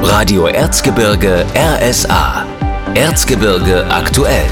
Radio Erzgebirge RSA. Erzgebirge aktuell.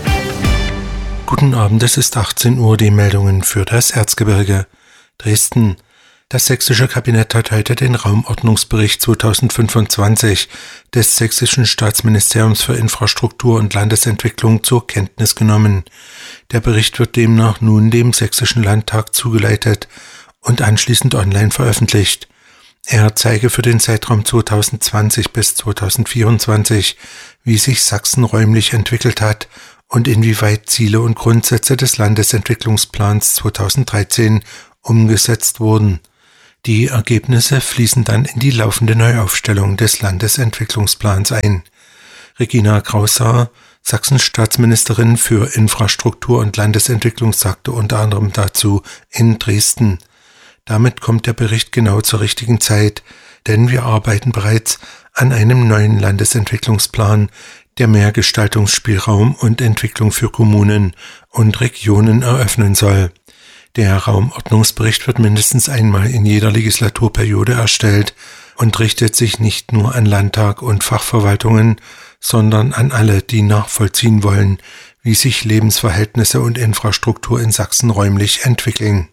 Guten Abend, es ist 18 Uhr, die Meldungen für das Erzgebirge. Dresden. Das sächsische Kabinett hat heute den Raumordnungsbericht 2025 des Sächsischen Staatsministeriums für Infrastruktur und Landesentwicklung zur Kenntnis genommen. Der Bericht wird demnach nun dem Sächsischen Landtag zugeleitet und anschließend online veröffentlicht. Er zeige für den Zeitraum 2020 bis 2024, wie sich Sachsen räumlich entwickelt hat und inwieweit Ziele und Grundsätze des Landesentwicklungsplans 2013 umgesetzt wurden. Die Ergebnisse fließen dann in die laufende Neuaufstellung des Landesentwicklungsplans ein. Regina Kraushaar, Sachsens Staatsministerin für Infrastruktur und Landesentwicklung, sagte unter anderem dazu in Dresden: Damit kommt der Bericht genau zur richtigen Zeit, denn wir arbeiten bereits an einem neuen Landesentwicklungsplan, der mehr Gestaltungsspielraum und Entwicklung für Kommunen und Regionen eröffnen soll. Der Raumordnungsbericht wird mindestens einmal in jeder Legislaturperiode erstellt und richtet sich nicht nur an Landtag und Fachverwaltungen, sondern an alle, die nachvollziehen wollen, wie sich Lebensverhältnisse und Infrastruktur in Sachsen räumlich entwickeln.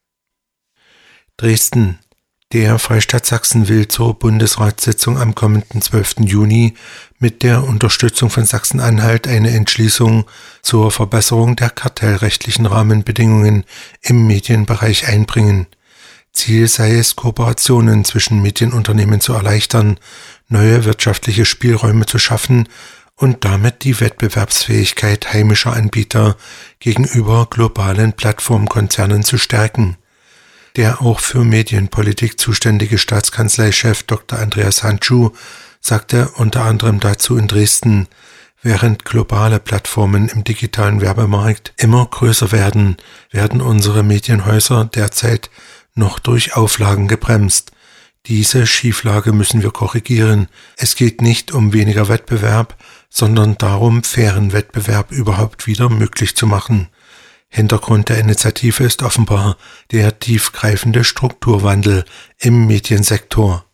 Dresden. Der Freistaat Sachsen will zur Bundesratssitzung am kommenden 12. Juni mit der Unterstützung von Sachsen-Anhalt eine Entschließung zur Verbesserung der kartellrechtlichen Rahmenbedingungen im Medienbereich einbringen. Ziel sei es, Kooperationen zwischen Medienunternehmen zu erleichtern, neue wirtschaftliche Spielräume zu schaffen und damit die Wettbewerbsfähigkeit heimischer Anbieter gegenüber globalen Plattformkonzernen zu stärken. Der auch für Medienpolitik zuständige Staatskanzleichef Dr. Andreas Handschuh sagte unter anderem dazu in Dresden: Während globale Plattformen im digitalen Werbemarkt immer größer werden, werden unsere Medienhäuser derzeit noch durch Auflagen gebremst. Diese Schieflage müssen wir korrigieren. Es geht nicht um weniger Wettbewerb, sondern darum, fairen Wettbewerb überhaupt wieder möglich zu machen. Hintergrund der Initiative ist offenbar der tiefgreifende Strukturwandel im Mediensektor.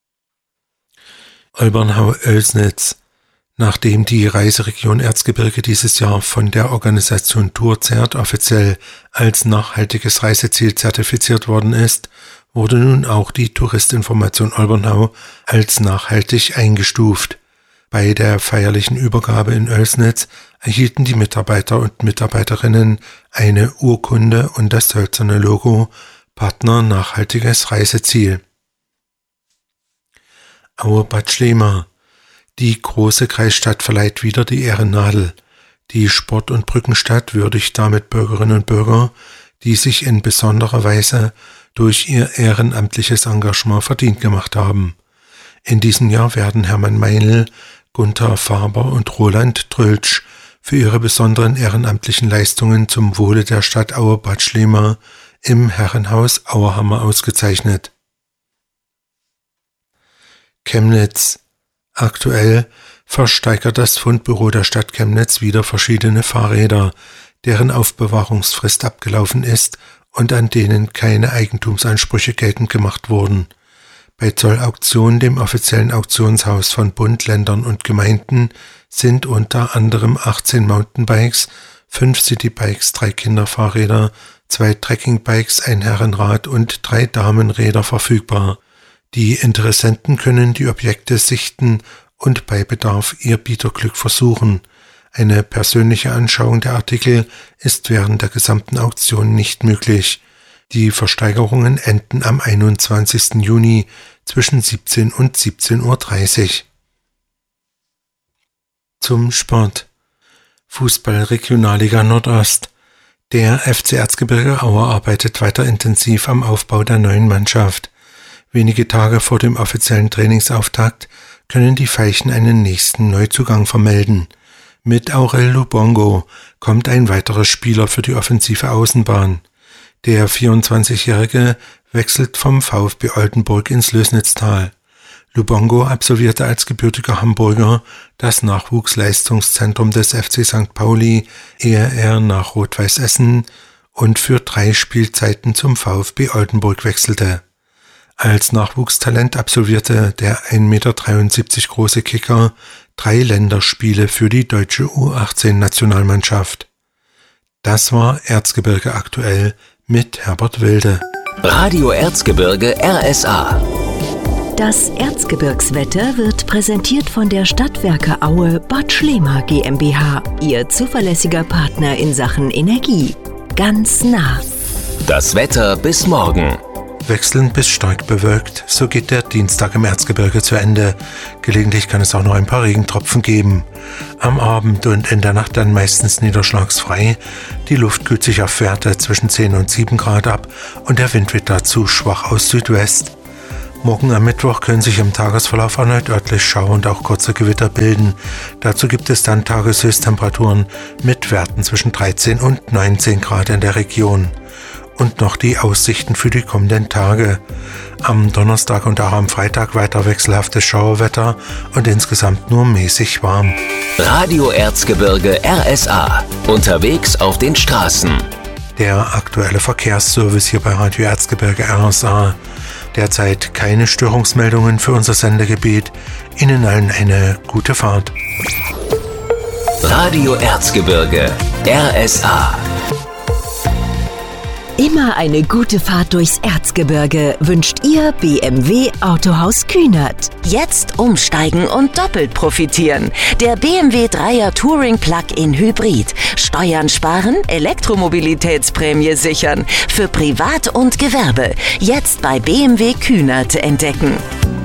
Olbernhau-Oelsnitz. Nachdem die Reiseregion Erzgebirge dieses Jahr von der Organisation Tourzert offiziell als nachhaltiges Reiseziel zertifiziert worden ist, wurde nun auch die Touristinformation Olbernhau als nachhaltig eingestuft. Bei der feierlichen Übergabe in Oelsnitz erhielten die Mitarbeiter und Mitarbeiterinnen eine Urkunde und das hölzerne Logo Partner nachhaltiges Reiseziel. Aue-Bad Schlema. Die große Kreisstadt verleiht wieder die Ehrennadel. Die Sport- und Brückenstadt würdigt damit Bürgerinnen und Bürger, die sich in besonderer Weise durch ihr ehrenamtliches Engagement verdient gemacht haben. In diesem Jahr werden Hermann Meinl, Gunther Faber und Roland Tröltsch für ihre besonderen ehrenamtlichen Leistungen zum Wohle der Stadt Aue-Bad Schlema im Herrenhaus Auerhammer ausgezeichnet. Chemnitz. Aktuell versteigert das Fundbüro der Stadt Chemnitz wieder verschiedene Fahrräder, deren Aufbewahrungsfrist abgelaufen ist und an denen keine Eigentumsansprüche geltend gemacht wurden. Bei Zollauktion, dem offiziellen Auktionshaus von Bund, Ländern und Gemeinden, sind unter anderem 18 Mountainbikes, 5 Citybikes, 3 Kinderfahrräder, 2 Trekkingbikes, ein Herrenrad und 3 Damenräder verfügbar. Die Interessenten können die Objekte sichten und bei Bedarf ihr Bieterglück versuchen. Eine persönliche Anschauung der Artikel ist während der gesamten Auktion nicht möglich. Die Versteigerungen enden am 21. Juni zwischen 17 und 17:30 Uhr. Zum Sport. Fußball-Regionalliga Nordost. Der FC Erzgebirge Aue arbeitet weiter intensiv am Aufbau der neuen Mannschaft. Wenige Tage vor dem offiziellen Trainingsauftakt können die Veilchen einen nächsten Neuzugang vermelden. Mit Aurel Lubongo kommt ein weiterer Spieler für die offensive Außenbahn. Der 24-Jährige wechselt vom VfB Oldenburg ins Lößnitztal. Lubongo absolvierte als gebürtiger Hamburger das Nachwuchsleistungszentrum des FC St. Pauli, ehe er nach Rot-Weiß Essen und für 3 Spielzeiten zum VfB Oldenburg wechselte. Als Nachwuchstalent absolvierte der 1,73 Meter große Kicker 3 Länderspiele für die deutsche U18-Nationalmannschaft. Das war Erzgebirge aktuell mit Herbert Wilde. Radio Erzgebirge RSA. Das Erzgebirgswetter wird präsentiert von der Stadtwerke Aue Bad Schlema GmbH, Ihr zuverlässiger Partner in Sachen Energie. Ganz nah. Das Wetter bis morgen. Wechselnd bis stark bewölkt, so geht der Dienstag im Erzgebirge zu Ende. Gelegentlich kann es auch noch ein paar Regentropfen geben. Am Abend und in der Nacht dann meistens niederschlagsfrei. Die Luft kühlt sich auf Werte zwischen 10 und 7 Grad ab und der Wind wird dazu schwach aus Südwest. Morgen am Mittwoch können sich im Tagesverlauf erneut örtlich Schauer und auch kurze Gewitter bilden. Dazu gibt es dann Tageshöchsttemperaturen mit Werten zwischen 13 und 19 Grad in der Region. Und noch die Aussichten für die kommenden Tage. Am Donnerstag und auch am Freitag weiter wechselhaftes Schauerwetter und insgesamt nur mäßig warm. Radio Erzgebirge RSA. Unterwegs auf den Straßen. Der aktuelle Verkehrsservice hier bei Radio Erzgebirge RSA. Derzeit keine Störungsmeldungen für unser Sendegebiet. Ihnen allen eine gute Fahrt. Radio Erzgebirge RSA. Immer eine gute Fahrt durchs Erzgebirge wünscht Ihr BMW Autohaus Kühnert. Jetzt umsteigen und doppelt profitieren. Der BMW 3er Touring Plug-in Hybrid. Steuern sparen, Elektromobilitätsprämie sichern. Für Privat und Gewerbe. Jetzt bei BMW Kühnert entdecken.